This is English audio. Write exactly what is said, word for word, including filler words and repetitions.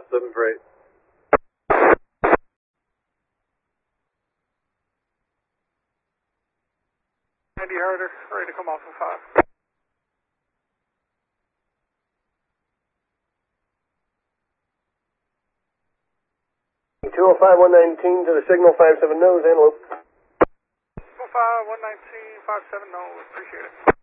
seven for eight. Andy Harder, ready to come off of five. two oh five, one nineteen to the signal, five seven nose, antelope. two oh five, one nineteen, five seven nose, appreciate it.